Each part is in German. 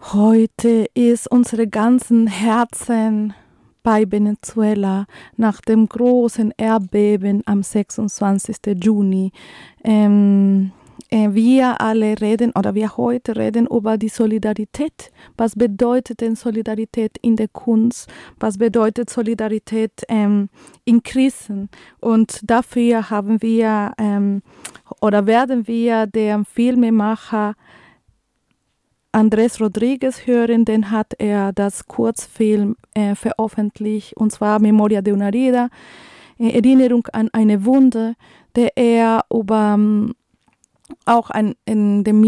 Heute ist unsere ganzen Herzen bei Venezuela nach dem großen Erdbeben am 26. Juni. Wir alle reden oder wir heute reden über die Solidarität. Was bedeutet denn Solidarität in der Kunst? Was bedeutet Solidarität in Krisen? Und dafür haben wir oder werden wir den Filmemacher Andrés Rodríguez hören, den hat er das Kurzfilm veröffentlicht, und zwar Memoria de una herida, Erinnerung an eine Wunde, der er über auch in der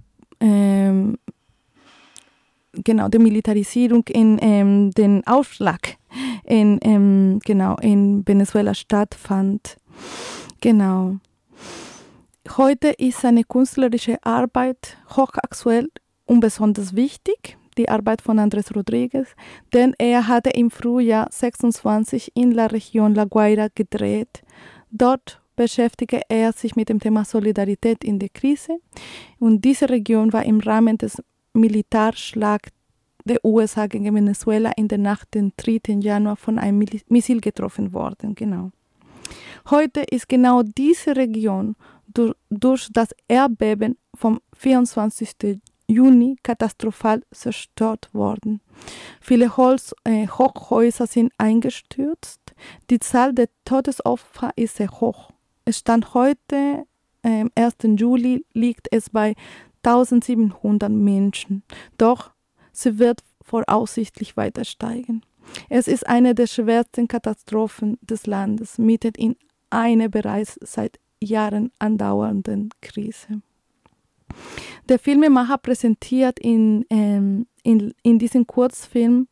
der Militarisierung in den Aufschlag in Venezuela stattfand. Genau. Heute ist seine künstlerische Arbeit hochaktuell und besonders wichtig, die Arbeit von Andrés Rodríguez, denn er hatte im Frühjahr 26 in der Region La Guaira gedreht. Dort beschäftigte er sich mit dem Thema Solidarität in der Krise, und diese Region war im Rahmen des Militärschlags der USA gegen Venezuela in der Nacht den 3. Januar von einem Missil getroffen worden. Genau. Heute ist genau diese Region durch das Erdbeben vom 24. Juni katastrophal zerstört worden. Viele Hochhäuser sind eingestürzt. Die Zahl der Todesopfer ist sehr hoch. Es stand heute, am 1. Juli, liegt es bei 1700 Menschen. Doch sie wird voraussichtlich weiter steigen. Es ist eine der schwersten Katastrophen des Landes, mitten in einer bereits seit Jahren andauernden Krise. Der Filmemacher präsentiert in diesem Kurzfilm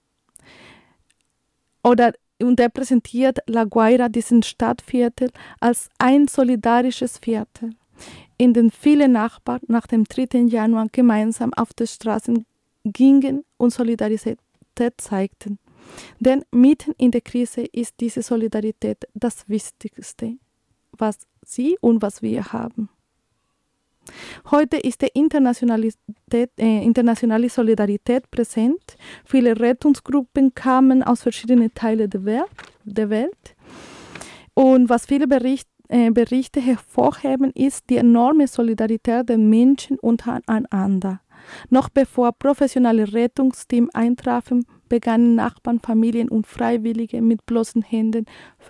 und er präsentiert La Guaira, diesen Stadtviertel, als ein solidarisches Viertel, in dem viele Nachbarn nach dem 3. Januar gemeinsam auf die Straßen gingen und Solidarität zeigten. Denn mitten in der Krise ist diese Solidarität das Wichtigste, was sie und was wir haben. Heute ist die internationale Solidarität präsent. Viele Rettungsgruppen kamen aus verschiedenen Teilen der Welt. Und was viele Berichte hervorheben, ist die enorme Solidarität der Menschen untereinander. Noch bevor professionelle Rettungsteams eintrafen, begannen Nachbarn, Familien und Freiwillige mit bloßen Händen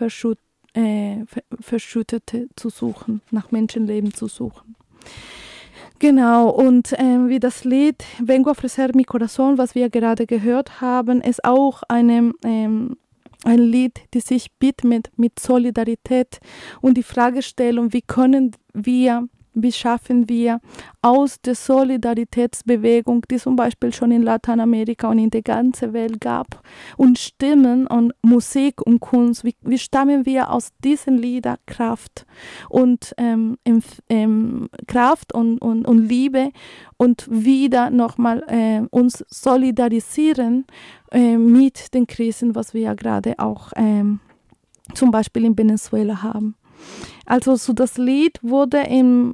Verschüttete zu suchen, nach Menschenleben zu suchen. Genau, und wie das Lied Vengo a ofrecer mi corazón, was wir gerade gehört haben, ist auch ein Lied, das sich widmet mit Solidarität und die Fragestellung, wie schaffen wir aus der Solidaritätsbewegung, die zum Beispiel schon in Lateinamerika und in der ganzen Welt gab, und Stimmen und Musik und Kunst, wie stammen wir aus diesen Liedern Kraft und Kraft und Liebe und wieder nochmal uns solidarisieren mit den Krisen, was wir ja gerade auch zum Beispiel in Venezuela haben. Also so das Lied wurde in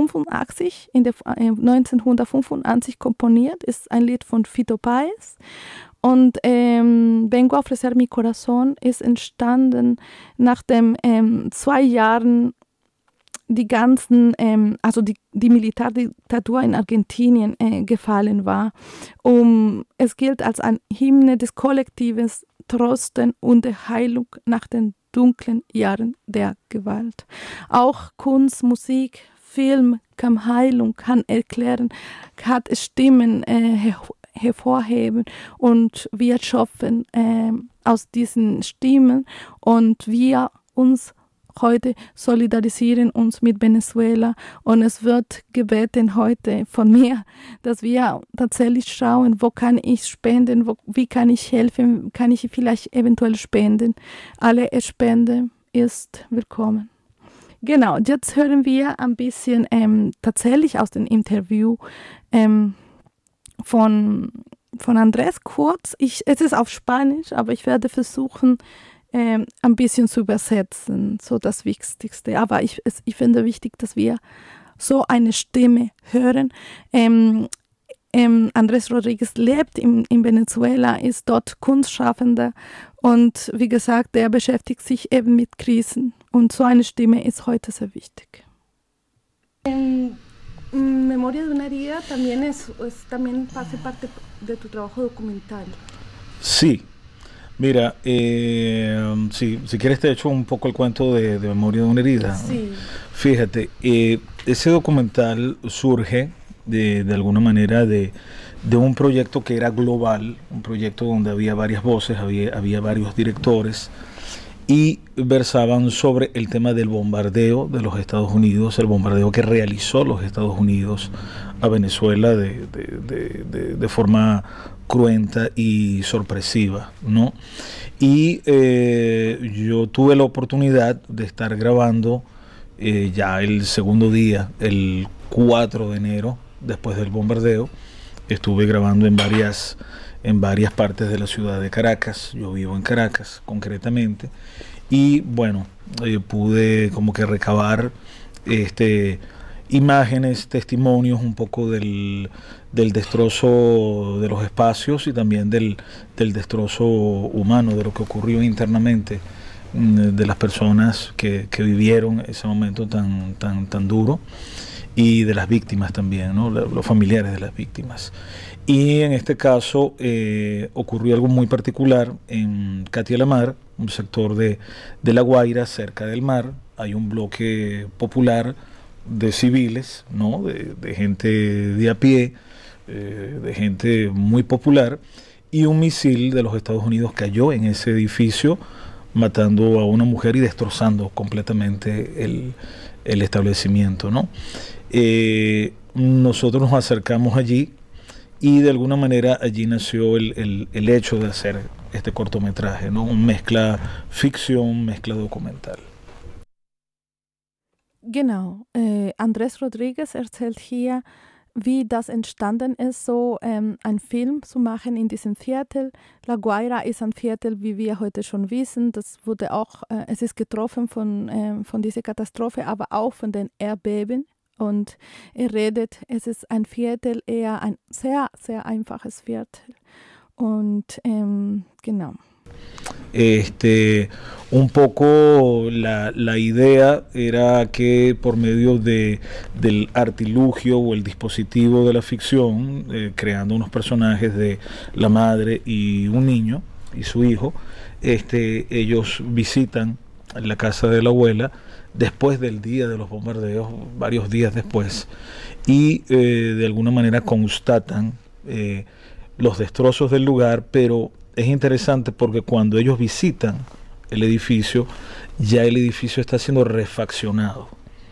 1985 komponiert, ist ein Lied von Fito Páez, und Vengo a ofrecer mi corazón ist entstanden, nachdem 2 Jahren die Militärdiktatur in Argentinien gefallen war. Es gilt als ein Hymne des kollektiven Trosten und der Heilung nach den dunklen Jahren der Gewalt. Auch Kunst, Musik, Film kann Heilung, kann erklären, hat Stimmen hervorheben, und wir schöpfen aus diesen Stimmen, und wir uns heute solidarisieren uns mit Venezuela, und es wird gebeten heute von mir, dass wir tatsächlich schauen, wo kann ich spenden, wie kann ich helfen, kann ich vielleicht eventuell spenden. Alle Spende ist willkommen. Genau, jetzt hören wir ein bisschen tatsächlich aus dem Interview von Andrés kurz. Es ist auf Spanisch, aber ich werde versuchen, ein bisschen zu übersetzen, so das Wichtigste. Aber ich finde wichtig, dass wir so eine Stimme hören. Andrés Rodriguez lebt in Venezuela, ist dort Kunstschaffender und wie gesagt, er beschäftigt sich eben mit Krisen und so eine Stimme ist heute sehr wichtig. Memoria de una herida también hace parte de tu trabajo documental. Sí, mira, si quieres te echo un poco el cuento de Memoria de una herida. Sí. Fíjate, ese documental surge de alguna manera de un proyecto que era global, un proyecto donde había varias voces, había varios directores y versaban sobre el tema del bombardeo de los Estados Unidos, el bombardeo que realizó los Estados Unidos a Venezuela de forma cruenta y sorpresiva, ¿no? Y yo tuve la oportunidad de estar grabando ya el segundo día, el 4 de enero, después del bombardeo. Estuve grabando en varias partes de la ciudad de Caracas. Yo vivo en Caracas, concretamente. Y bueno, pude como que recabar imágenes, testimonios un poco del destrozo de los espacios y también del destrozo humano, de lo que ocurrió internamente, de las personas que vivieron ese momento tan duro, y de las víctimas también, ¿no? Los familiares de las víctimas. Y en este caso ocurrió algo muy particular en Catia la Mar, un sector de La Guaira, cerca del mar. Hay un bloque popular de civiles, ¿no? de gente de a pie, de gente muy popular, y un misil de los Estados Unidos cayó en ese edificio, matando a una mujer y destrozando completamente el establecimiento, ¿no? Nosotros nos acercamos allí y de alguna manera allí nació el hecho de hacer este cortometraje, ¿no? Mezcla ficción, mezcla documental. Genau, Andrés Rodriguez erzählt hier, wie das entstanden ist, so einen Film zu machen in diesem Viertel. La Guaira ist ein Viertel, wie wir heute schon wissen. Das wurde auch, es ist getroffen von dieser Katastrophe, aber auch von den Erdbeben. Und er redet, es ist ein Viertel, eher ein sehr, sehr einfaches Viertel. Und genau. Un poco la idea era que por medio del artilugio o el dispositivo de la ficción, creando unos personajes de la madre y un niño y su hijo, ellos visitan la casa de la abuela después del día de los bombardeos, varios días después, y de alguna manera constatan los destrozos del lugar, pero es interesante porque cuando ellos visitan el edificio, ya el edificio está siendo refaccionado.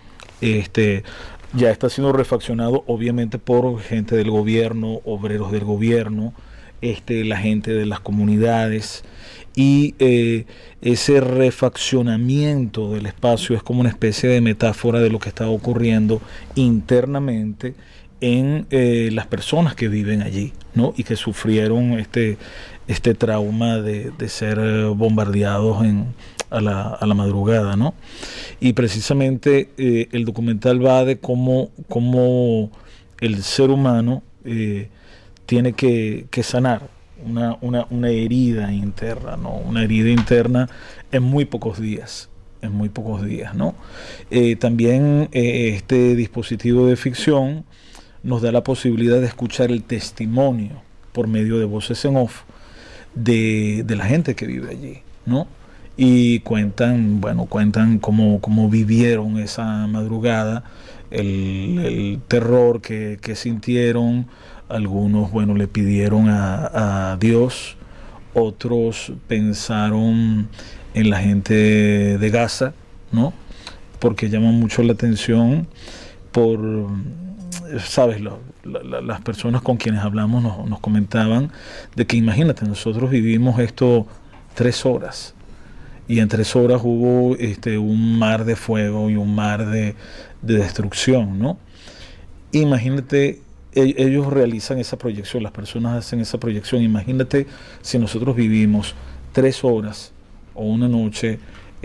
Ya está siendo refaccionado obviamente por gente del gobierno, obreros del gobierno, la gente de las comunidades, y ese refaccionamiento del espacio es como una especie de metáfora de lo que está ocurriendo internamente en las personas que viven allí, ¿no? Y que sufrieron este trauma de ser bombardeados a la madrugada, ¿no? Y precisamente el documental va de cómo el ser humano tiene que sanar una herida interna, ¿no? Una herida interna en muy pocos días, ¿no? También este dispositivo de ficción nos da la posibilidad de escuchar el testimonio por medio de voces en off de la gente que vive allí, ¿no? Y cuentan cómo vivieron esa madrugada, el terror que sintieron. Algunos, le pidieron a Dios, otros pensaron en la gente de Gaza, ¿no? Porque llama mucho la atención por, sabes, las personas con quienes hablamos nos comentaban de que imagínate, nosotros vivimos esto 3 horas y en 3 horas hubo un mar de fuego y un mar de destrucción, ¿no? Imagínate, ellos realizan esa proyección, las personas hacen esa proyección. Imagínate si nosotros vivimos 3 horas o una noche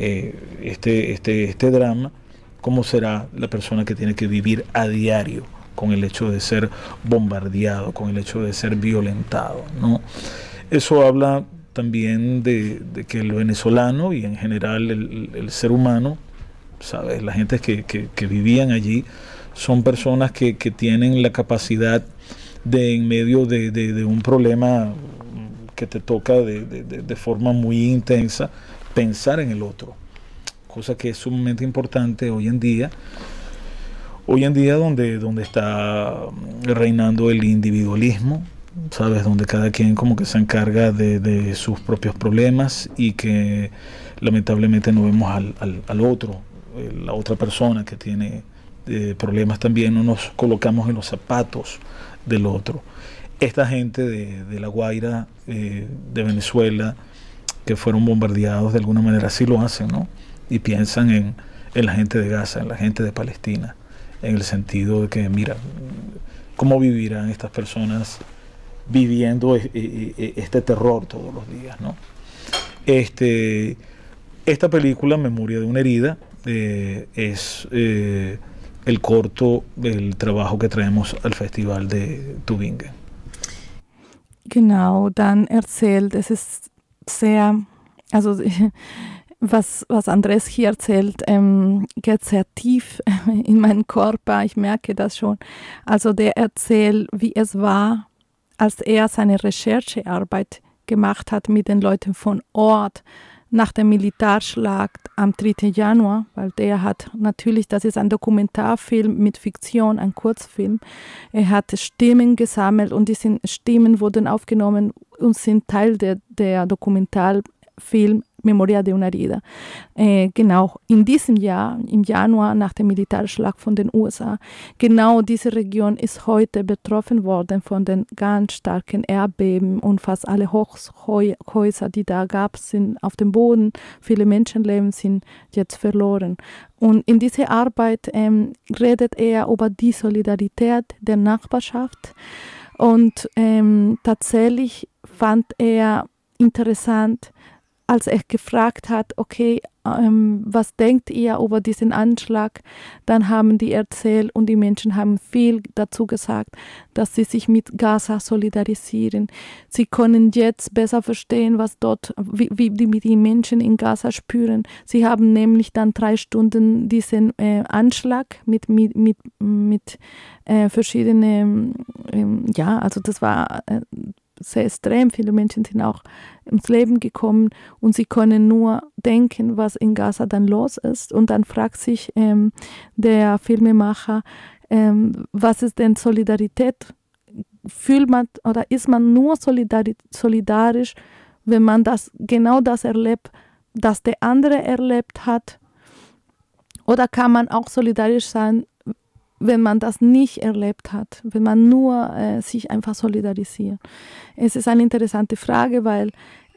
este drama, ¿cómo será la persona que tiene que vivir a diario con el hecho de ser bombardeado, con el hecho de ser violentado, ¿no? Eso habla también de que el venezolano y en general el ser humano, ¿sabes? La gente que vivían allí son personas que tienen la capacidad de, en medio de un problema que te toca de forma muy intensa, pensar en el otro, cosa que es sumamente importante hoy en día donde está reinando el individualismo, ¿sabes? Donde cada quien como que se encarga de sus propios problemas y que lamentablemente no vemos al otro, la otra persona que tiene problemas también, no nos colocamos en los zapatos del otro. Esta gente de La Guaira, de Venezuela, que fueron bombardeados de alguna manera, sí lo hacen, ¿no? Y piensan en la gente de Gaza, en la gente de Palestina, en el sentido de que, mira, ¿cómo vivirán estas personas viviendo este terror todos los días, ¿no? Esta película, Memoria de una herida, es el corto, el trabajo que traemos al Festival de Tübingen. Genau, dann erzählt, es ist sehr, also was Andres hier erzählt, geht sehr tief in meinen Körper, ich merke das schon. Also der erzählt, wie es war, als er seine Recherchearbeit gemacht hat mit den Leuten von Ort, nach dem Militärschlag am 3. Januar, weil der hat natürlich, das ist ein Dokumentarfilm mit Fiktion, ein Kurzfilm. Er hat Stimmen gesammelt und diese Stimmen wurden aufgenommen und sind Teil der Dokumentarfilm Memoria de una herida. Genau in diesem Jahr, im Januar nach dem Militärschlag von den USA, genau diese Region ist heute betroffen worden von den ganz starken Erdbeben und fast alle Hochhäuser, die da gab, sind auf dem Boden. Viele Menschenleben sind jetzt verloren. Und in dieser Arbeit redet er über die Solidarität der Nachbarschaft und tatsächlich fand er interessant, als er gefragt hat, okay, was denkt ihr über diesen Anschlag? Dann haben die erzählt und die Menschen haben viel dazu gesagt, dass sie sich mit Gaza solidarisieren. Sie können jetzt besser verstehen, was dort, wie die Menschen in Gaza spüren. Sie haben nämlich dann 3 Stunden diesen Anschlag mit verschiedenen, ja, also das war sehr extrem. Viele Menschen sind auch ums Leben gekommen und sie können nur denken, was in Gaza dann los ist. Und dann fragt sich der Filmemacher, was ist denn Solidarität? Fühlt man oder ist man nur solidarisch, wenn man genau das erlebt, das der andere erlebt hat? Oder kann man auch solidarisch sein, wenn man das nicht erlebt hat, wenn man nur sich einfach solidarisiert? Es ist eine interessante Frage, weil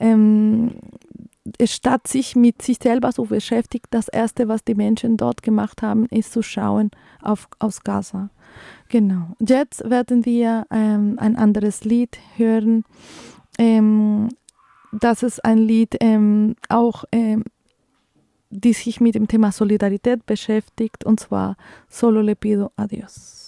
statt sich mit sich selber zu beschäftigen, das Erste, was die Menschen dort gemacht haben, ist zu schauen aus Gaza. Genau. Jetzt werden wir ein anderes Lied hören. Das ist ein Lied auch die sich mit dem Thema Solidarität beschäftigt, und zwar Solo le pido a Dios.